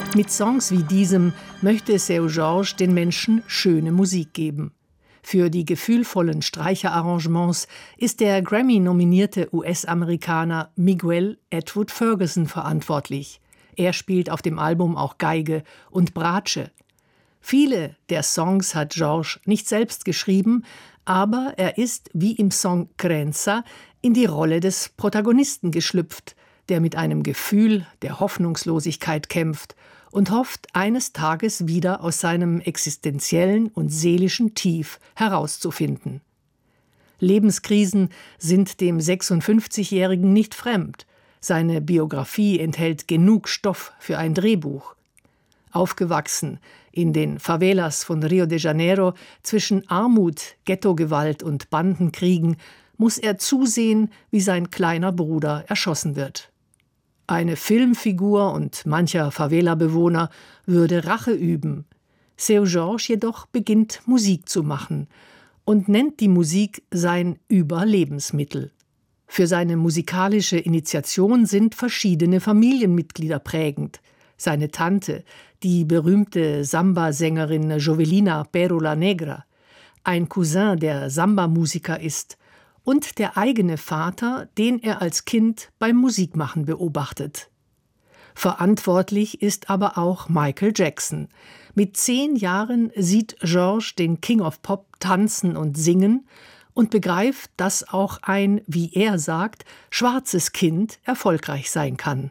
Mit Songs wie diesem möchte Seu Jorge den Menschen schöne Musik geben. Für die gefühlvollen Streicherarrangements ist der Grammy-nominierte US-Amerikaner Miguel Edward Ferguson verantwortlich. Er spielt auf dem Album auch Geige und Bratsche. Viele der Songs hat Jorge nicht selbst geschrieben, aber er ist, wie im Song Crenza, in die Rolle des Protagonisten geschlüpft, der mit einem Gefühl der Hoffnungslosigkeit kämpft und hofft, eines Tages wieder aus seinem existenziellen und seelischen Tief herauszufinden. Lebenskrisen sind dem 56-Jährigen nicht fremd. Seine Biografie enthält genug Stoff für ein Drehbuch. Aufgewachsen in den Favelas von Rio de Janeiro zwischen Armut, Ghettogewalt und Bandenkriegen, muss er zusehen, wie sein kleiner Bruder erschossen wird. Eine Filmfigur und mancher Favela-Bewohner würde Rache üben. Seu Jorge jedoch beginnt Musik zu machen und nennt die Musik sein Überlebensmittel. Für seine musikalische Initiation sind verschiedene Familienmitglieder prägend. Seine Tante, die berühmte Samba-Sängerin Jovelina Pero La Negra, ein Cousin, der Samba-Musiker ist, und der eigene Vater, den er als Kind beim Musikmachen beobachtet. Verantwortlich ist aber auch Michael Jackson. Mit 10 Jahren sieht Jorge den King of Pop tanzen und singen und begreift, dass auch ein, wie er sagt, schwarzes Kind erfolgreich sein kann.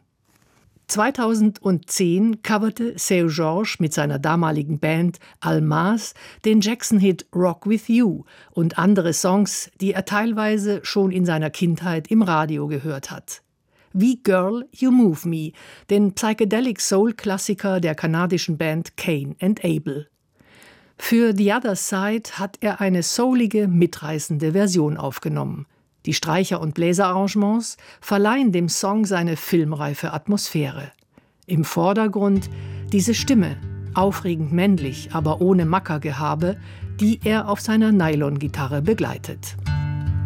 2010 coverte Seu Jorge mit seiner damaligen Band Almaz den Jackson-Hit Rock With You und andere Songs, die er teilweise schon in seiner Kindheit im Radio gehört hat. Wie Girl, You Move Me, den Psychedelic-Soul-Klassiker der kanadischen Band Cain and Abel. Für The Other Side hat er eine soulige, mitreißende Version aufgenommen. Die Streicher- und Bläserarrangements verleihen dem Song seine filmreife Atmosphäre. Im Vordergrund diese Stimme, aufregend männlich, aber ohne Mackergehabe, die er auf seiner Nylon-Gitarre begleitet.